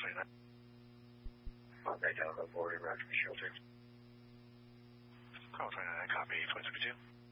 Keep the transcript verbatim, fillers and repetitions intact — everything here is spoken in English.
twenty-nine. Contact Alpha forty, Roger, shelter. Call twenty-nine, copy, twenty twenty-two.